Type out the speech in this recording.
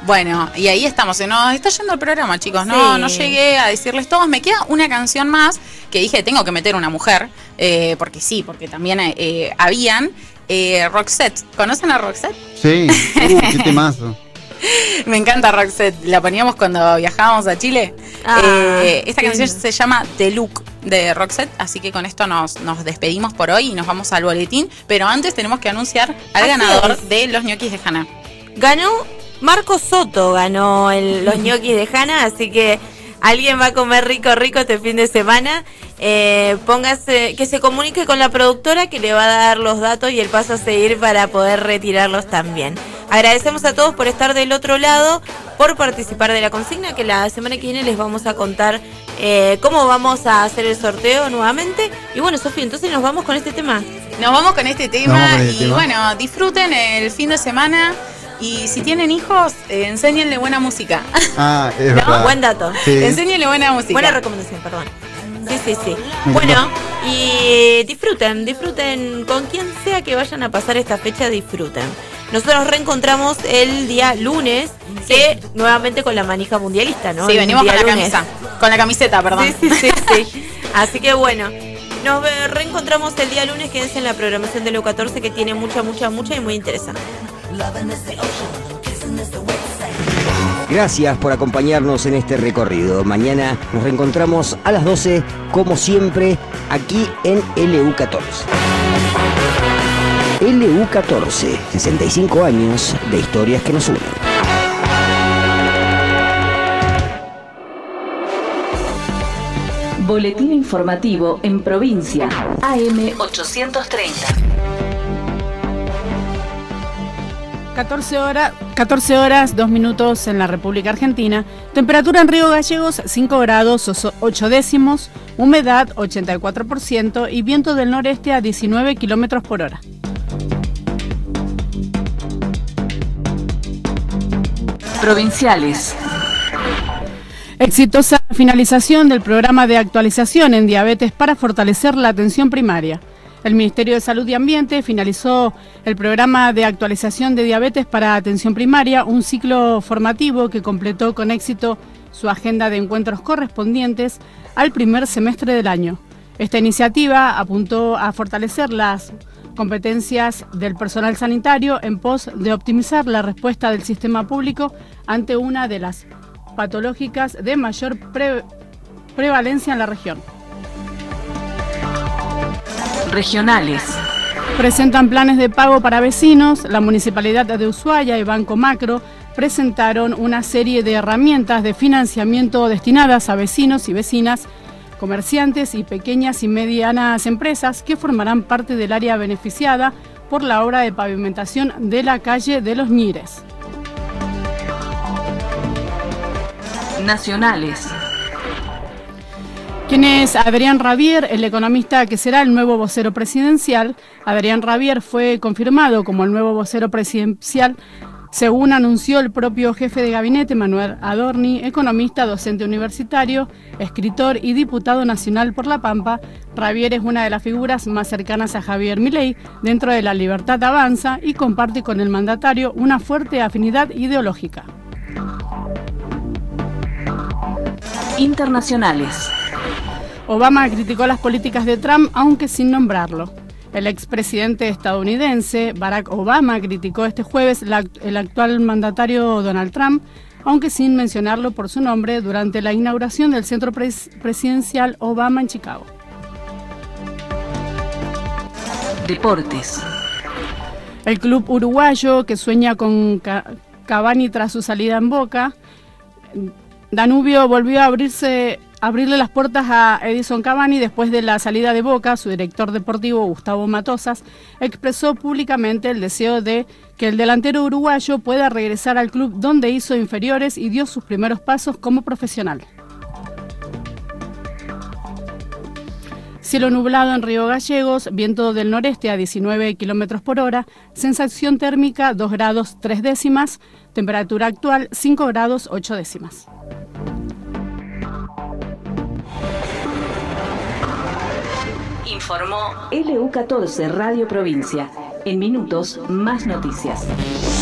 Bueno, y ahí estamos. Se nos está yendo el programa, chicos. No, Sí. no llegué a decirles todos. Me queda una canción más que dije, tengo que meter una mujer. Porque sí, porque también habían Roxette. ¿Conocen a Roxette? Sí, qué temazo. Me encanta Roxette. La poníamos cuando viajábamos a Chile. Esta canción se llama The Look de Roxette. Así que con esto nos despedimos por hoy y nos vamos al boletín. Pero antes tenemos que anunciar al ganador de los ñoquis de Hanna. Ganó Marco Soto, ganó los ñoquis de Hanna, así que alguien va a comer rico este fin de semana. Póngase, que se comunique con la productora que le va a dar los datos y el paso a seguir para poder retirarlos también. Agradecemos a todos por estar del otro lado, por participar de la consigna, que la semana que viene les vamos a contar cómo vamos a hacer el sorteo nuevamente. Y bueno, Sofi, entonces nos vamos con este tema. Nos vamos con este tema y bueno, disfruten el fin de semana. Y si tienen hijos, enséñenle buena música. Es verdad. Buen dato. Sí. Enséñenle buena música. Buena recomendación, perdón. Sí. Bueno, y disfruten con quien sea que vayan a pasar esta fecha, disfruten. Nosotros nos reencontramos el día lunes, que nuevamente con la manija mundialista, ¿no? Sí, venimos con la lunes. camisa. Con la camiseta, perdón. Sí. Así que bueno, nos reencontramos el día lunes. Quédense en la programación de Leo 14, que tiene mucha y muy interesante. Gracias por acompañarnos en este recorrido. Mañana nos reencontramos a las 12, como siempre, aquí en LU14. LU14, 65 años de historias que nos unen. Boletín informativo en provincia. AM 830. 14 horas, 2 minutos en la República Argentina. Temperatura en Río Gallegos, 5 grados 8 décimos. Humedad, 84%. Y viento del noreste a 19 kilómetros por hora. Provinciales. Exitosa finalización del programa de actualización en diabetes para fortalecer la atención primaria. El Ministerio de Salud y Ambiente finalizó el programa de actualización de diabetes para atención primaria, un ciclo formativo que completó con éxito su agenda de encuentros correspondientes al primer semestre del año. Esta iniciativa apuntó a fortalecer las competencias del personal sanitario en pos de optimizar la respuesta del sistema público ante una de las patológicas de mayor prevalencia en la región. Regionales. Presentan planes de pago para vecinos. La Municipalidad de Ushuaia y Banco Macro presentaron una serie de herramientas de financiamiento destinadas a vecinos y vecinas, comerciantes y pequeñas y medianas empresas que formarán parte del área beneficiada por la obra de pavimentación de la calle de los Ñires. Nacionales. ¿Quién es Adrián Rabier, el economista que será el nuevo vocero presidencial? Adrián Rabier fue confirmado como el nuevo vocero presidencial, según anunció el propio jefe de gabinete, Manuel Adorni, economista, docente universitario, escritor y diputado nacional por La Pampa. Rabier es una de las figuras más cercanas a Javier Milei dentro de La Libertad Avanza y comparte con el mandatario una fuerte afinidad ideológica. Internacionales. Obama criticó las políticas de Trump, aunque sin nombrarlo. El expresidente estadounidense Barack Obama criticó este jueves el actual mandatario Donald Trump, aunque sin mencionarlo por su nombre, durante la inauguración del centro presidencial Obama en Chicago. Deportes. El club uruguayo, que sueña con Cavani tras su salida en Boca, Danubio volvió a abrirle las puertas a Edison Cavani después de la salida de Boca. Su director deportivo, Gustavo Matosas, expresó públicamente el deseo de que el delantero uruguayo pueda regresar al club donde hizo inferiores y dio sus primeros pasos como profesional. Cielo nublado en Río Gallegos, viento del noreste a 19 kilómetros por hora, sensación térmica 2 grados 3 décimas, temperatura actual 5 grados 8 décimas. Informó LU14 Radio Provincia. En minutos, más noticias.